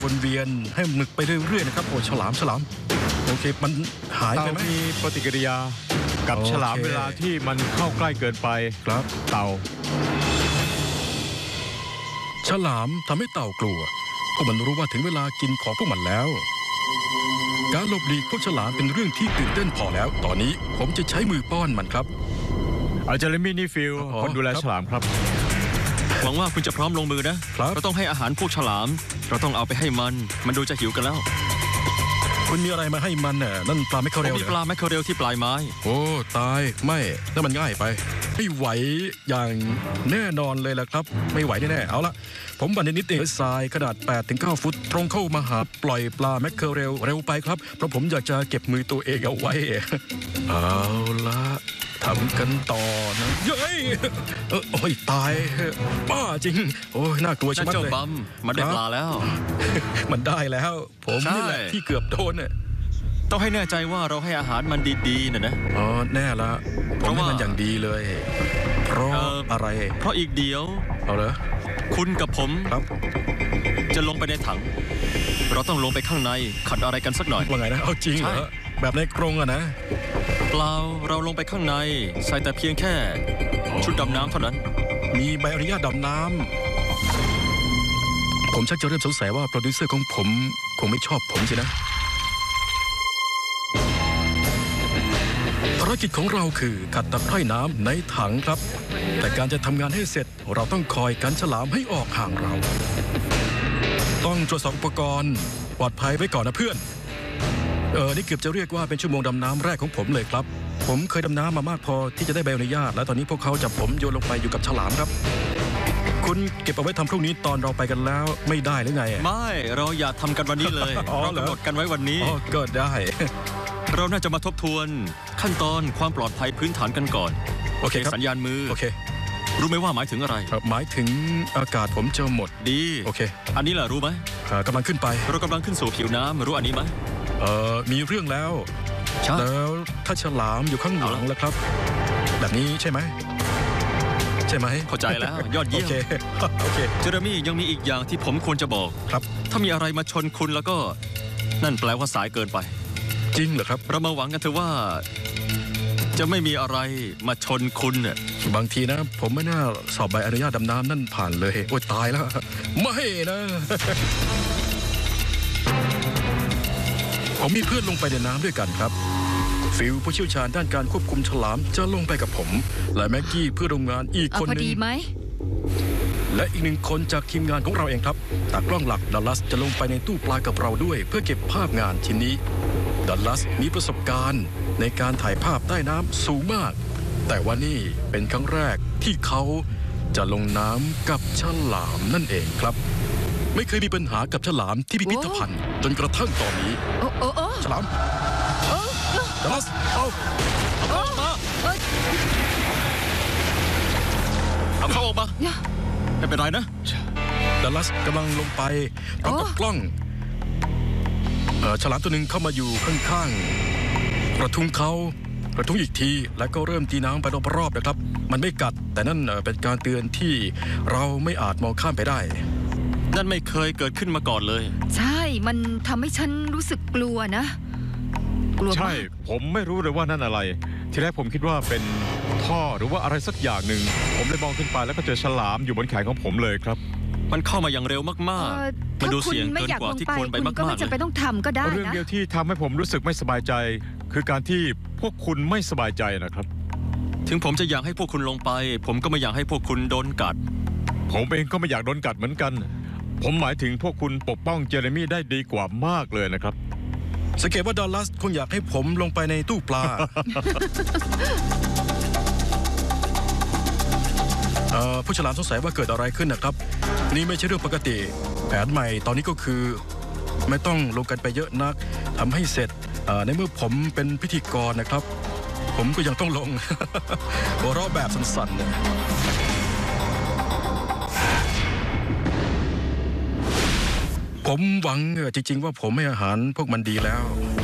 วนเวียนให้หมึกไปเรื่อยๆนะครับโอ้ฉลามโอเคมันหายไปไหมมีปฏิกิริยากับฉลามเวลาที่มันเข้าใกล้เกินไปครับเต่าฉลามทำให้เต่ากลัวพวกมันรู้ว่าถึงเวลากินของพวกมันแล้วการหลบหลีกพวกฉลามเป็นเรื่องที่ตื่นเต้นพอแล้วตอนนี้ผมจะใช้มือป้อนมันครับเจเรมี่นี่ฟิลคนดูแลฉลามครับหวังว่าคุณจะพร้อมลงมือนะเราต้องให้อาหารพวกฉลามเราต้องเอาไปให้มันดูจะหิวกันแล้วคุณมีอะไรมาให้มันน่ะนั่นปลาแมคเคอเรลมีปลาแมคเคอเรลที่ปลายไม้โอ้ตายไม่นั่นมันง่ายไปไม่ไหวอย่างแน่นอนเลยล่ะครับไม่ไหวแน่ๆเอาละผมบันนิดเองทรายขนาด 8-9 ฟุตตรงเข้ามาหาปล่อยปลาแมคเคอเรลเร็วไปครับเพราะผมอยากจะเก็บมือตัวเองเอาไว้เอาละทำกันต่อนะเย้ยโอ้ยตายบ้าจริงโอ้ยน่ากลัวชะมัดเลยมันได้ปลาแล้วมันได้แล้วผมนี่แหละที่เกือบโดนต้องให้แน่ใจว่าเราให้อาหารมันดีๆนะอ๋อแน่ละผมให้มันอย่างดีเลยเพราะอะไรเพราะอีกเดียวเอาเหรอคุณกับผมครับจะลงไปในถังเราต้องลงไปข้างในขัดอะไรกันสักหน่อยว่าไงนะเอาจริงเหรอแบบในกรงอะนะเปล่าเราลงไปข้างในใส่แต่เพียงแค่ชุดดำน้ำเท่านั้นมีใบอนุญาตดำน้ำผมชักจะเริ่มสงสัยว่าโปรดิวเซอร์ของผมคงไม่ชอบผมสินะภารกิจของเราคือขัดตะไคร่น้ำในถังครับแต่การจะทำงานให้เสร็จเราต้องคอยกันฉลามให้ออกห่างเราต้องตรวจสอบอุปกรณ์ปลอดภัยไว้ก่อนนะเพื่อนนี่เกือบจะเรียกว่าเป็นชั่วโมงดำน้ำแรกของผมเลยครับผมเคยดำน้ำมามากพอที่จะได้ใบอนุญาตและตอนนี้พวกเขาจับผมโยนลงไปอยู่กับฉลามครับคุณเก็บเอาไว้ทำพรุ่งนี้ตอนเราไปกันแล้วไม่ได้หรือไงไม่เราอยากทำกันวันนี้เลยเรากำหนดกันไว้วันนี้ก็ได้เราน่าจะมาทบทวนขั้นตอนความปลอดภัยพื้นฐานกันก่อนโอเคสัญญาณมือโอเครู้ไหมว่าหมายถึงอะไรหมายถึงอากาศผมจะหมดดีโอเคอันนี้แหละรู้ไหมกำลังขึ้นไปเรากำลังขึ้นสู่ผิวน้ำรู้อันนี้ไหมมีเรื่องแล้วแล้วถ้าฉลามอยู่ข้างหลังแล้วครับแบบนี้ใช่ไหมเข้าใจแล้วยอดเยี่ยมโอเคเจอร์มี่ยังมีอีกอย่างที่ผมควรจะบอกครับถ้ามีอะไรมาชนคุณแล้วก็นั่นแปลว่าสายเกินไปจริงเหรอครับเรามาหวังกันเถอะว่าจะไม่มีอะไรมาชนคุณเนี่ยบางทีนะผมไม่น่าสอบใบอนุญาตดำน้ำนั่นผ่านเลยโอ๊ยตายแล้วไม่นะผมมีเพื่อนลงไปในน้ำด้วยกันครับฟิลผู้เชี่ยวชาญด้านการควบคุมฉลามจะลงไปกับผมและแม็กกี้เพื่อโรงงานอีกคนนึงและอีก1 คนจากทีมงานของเราเองครับตากล้องหลักดัลลัสจะลงไปในตู้ปลากับเราด้วยเพื่อเก็บภาพงานชิ้นนี้ดัลลัสมีประสบการณ์ในการถ่ายภาพใต้น้ำสูงมากแต่ว่านี่เป็นครั้งแรกที่เขาจะลงน้ำกับฉลามนั่นเองครับไม่เคยมีปัญหากับฉลามที่พิพิธภัณฑ์จนกระทั่งตอนนี้ฉลามดัลลัสเอาเข้าออกมาไม่เป็นไรนะดัลลัสกำลังลงไปพร้อมกับกล้องฉลามตัวหนึ่งเข้ามาอยู่ข้างๆกระทุ้งอีกทีแล้วก็เริ่มตีน้ำไปรอบๆนะครับมันไม่กัดแต่นั่นเป็นการเตือนที่เราไม่อาจมองข้ามไปได้นั่นไม่เคยเกิดขึ้นมาก่อนเลยใช่มันทำให้ฉันรู้สึกกลัวนะกลัวใช่ผมไม่รู้เลยว่านั่นอะไรทีแรกผมคิดว่าเป็นท่อหรือว่าอะไรสักอย่างหนึ่งผมเลยมองขึ้นไปแล้วก็เจอฉลามอยู่บนแขนของผมเลยครับมันเข้ามาอย่างเร็วมากๆมันดูเสี่ยงเกินกว่าที่ควรไปมากๆเลยก็ไม่จำเป็นต้องทำก็ได้นะเรื่องเดียวที่ทำให้ผมรู้สึกไม่สบายใจคือการที่พวกคุณไม่สบายใจนะครับถึงผมจะอยากให้พวกคุณลงไปผมก็ไม่อยากให้พวกคุณโดนกัดผมเองก็ไม่อยากโดนกัดเหมือนกันผมหมายถึงพวกคุณปกป้องเจเรมี่ได้ดีกว่ามากเลยนะครับสังเกตว่าดัลลัสคงอยากให้ผมลงไปในตู้ปลา ผู้ฉลามสงสัยว่าเกิดอะไรขึ้นนะครับนี่ไม่ใช่เรื่องปกติแผนใหม่ตอนนี้ก็คือไม่ต้องลงกันไปเยอะนักทำให้เสร็จในเมื่อผมเป็นพิธีกรนะครับผมก็ยังต้องลง หัวเราะแบบสั่นๆเนี่ยผมหวังจริงๆว่าผมให้อาหารพวกมันดีแล้ว